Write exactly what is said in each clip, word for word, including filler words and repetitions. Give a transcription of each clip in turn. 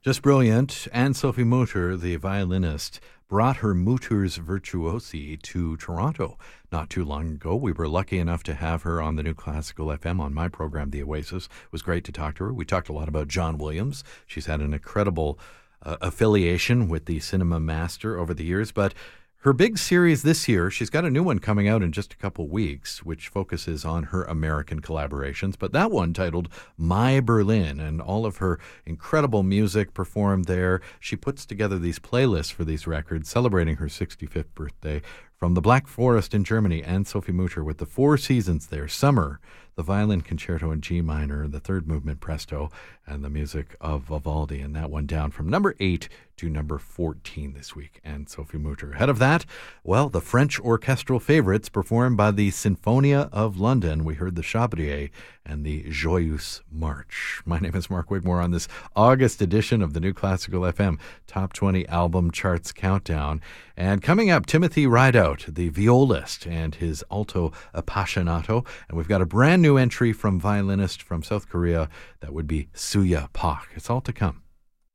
Just brilliant. Anne-Sophie Mutter, the violinist, brought her Mutter's Virtuosi to Toronto not too long ago. We were lucky enough to have her on the New Classical F M on my program, The Oasis. It was great to talk to her. We talked a lot about John Williams. She's had an incredible uh, affiliation with the Cinema Master over the years, but her big series this year, she's got a new one coming out in just a couple weeks, which focuses on her American collaborations. But that one titled My Berlin, and all of her incredible music performed there. She puts together these playlists for these records, celebrating her sixty-fifth birthday. From the Black Forest in Germany, Anne-Sophie Mutter with the four seasons there, Summer, the Violin Concerto in G minor, the third movement Presto, and the music of Vivaldi. And that one down from number eight to number fourteen this week, Anne-Sophie Mutter. Ahead of that, well, the French orchestral favorites performed by the Sinfonia of London. We heard the Chabrier and the Joyeuse March. My name is Mark Wigmore on this August edition of the New Classical F M Top twenty Album Charts Countdown. And coming up, Timothy Rideout, the violist, and his alto appassionato. And we've got a brand new entry from violinist from South Korea. That would be Suya Park. It's all to come.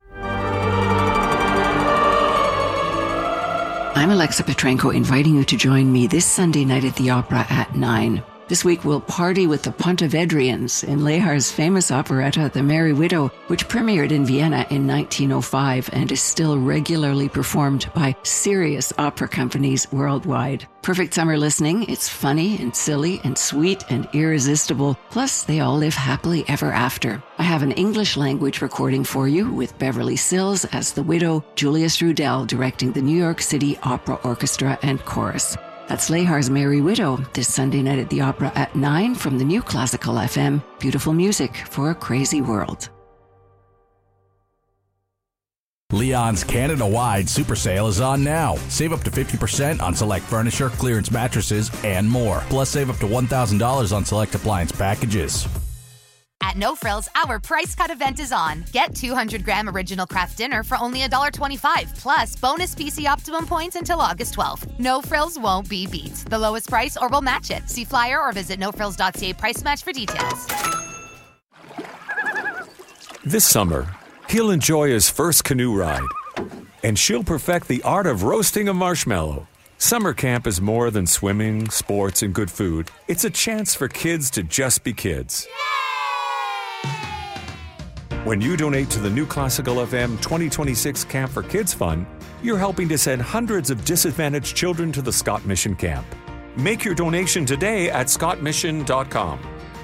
I'm Alexa Petrenko, inviting you to join me this Sunday night at the Opera at nine. This week we'll party with the Pontevedrians in Lehar's famous operetta, The Merry Widow, which premiered in Vienna in nineteen oh five and is still regularly performed by serious opera companies worldwide. Perfect summer listening. It's funny and silly and sweet and irresistible. Plus, they all live happily ever after. I have an English language recording for you with Beverly Sills as the widow, Julius Rudel directing the New York City Opera Orchestra and Chorus. That's Lehar's Merry Widow, this Sunday night at the Opera at nine from the New Classical F M. Beautiful music for a crazy world. Leon's Canada-wide super sale is on now. Save up to fifty percent on select furniture, clearance mattresses, and more. Plus, save up to one thousand dollars on select appliance packages. At No Frills, our price cut event is on. Get two hundred gram original craft dinner for only one dollar twenty-five, plus bonus P C Optimum points until August twelfth. No Frills won't be beat. The lowest price or we'll match it. See flyer or visit no frills dot c a price match for details. This summer, he'll enjoy his first canoe ride, and she'll perfect the art of roasting a marshmallow. Summer camp is more than swimming, sports, and good food. It's a chance for kids to just be kids. When you donate to the New Classical F M twenty twenty-six Camp for Kids Fund, you're helping to send hundreds of disadvantaged children to the Scott Mission Camp. Make your donation today at scott mission dot com.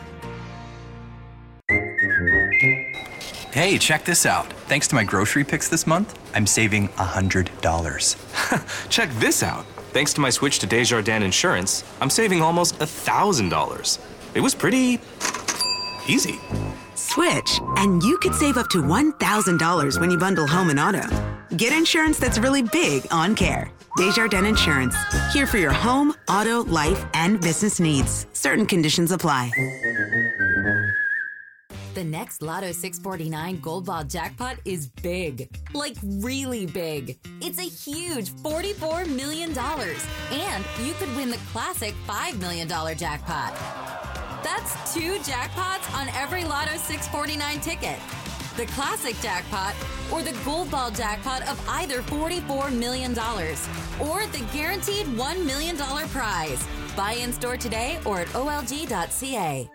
Hey, check this out. Thanks to my grocery picks this month, I'm saving one hundred dollars. Check this out. Thanks to my switch to Desjardins Insurance, I'm saving almost one thousand dollars. It was pretty easy. Switch, and you could save up to one thousand dollars when you bundle home and auto. Get insurance that's really big on care. Desjardins Insurance. Here for your home, auto, life, and business needs. Certain conditions apply. The next Lotto six forty-nine Gold Ball jackpot is big. Like really big. It's a huge forty-four million dollars. And you could win the classic five million dollars jackpot. That's two jackpots on every Lotto six forty-nine ticket. The classic jackpot or the Gold Ball jackpot of either forty-four million dollars or the guaranteed one million dollars prize. Buy in store today or at O L G dot C A.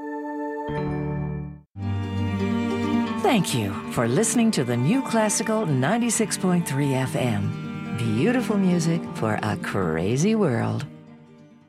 Thank you for listening to the New Classical ninety-six point three F M. Beautiful music for a crazy world.